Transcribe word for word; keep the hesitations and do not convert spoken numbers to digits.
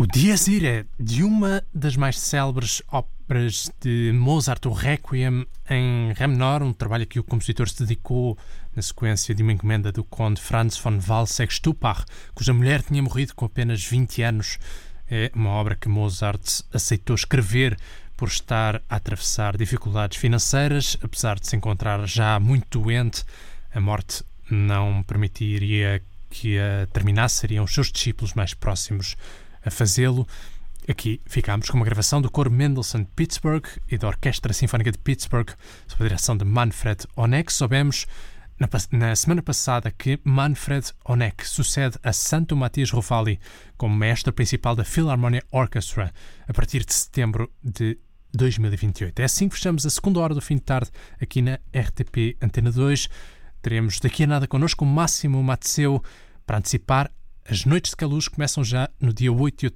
O Dies Irae, de uma das mais célebres óperas de Mozart, o Requiem em Ré menor, um trabalho que o compositor se dedicou na sequência de uma encomenda do conde Franz von Walsegg-Stuppach, cuja mulher tinha morrido com apenas vinte anos. É uma obra que Mozart aceitou escrever por estar a atravessar dificuldades financeiras, apesar de se encontrar já muito doente. A morte não permitiria que a terminasse, seriam os seus discípulos mais próximos a fazê-lo. Aqui ficámos com uma gravação do coro Mendelssohn de Pittsburgh e da Orquestra Sinfónica de Pittsburgh, sob a direção de Manfred Honeck. Soubemos na, na semana passada que Manfred Honeck sucede a Santo Matias Ruffali como mestre principal da Philharmonia Orchestra a partir de setembro de dois mil e vinte e oito. É assim que fechamos a segunda hora do fim de tarde aqui na R T P Antena dois. Teremos daqui a nada connosco o Máximo Matseu para antecipar as Noites de Caluche, que começam já no dia oito de outubro.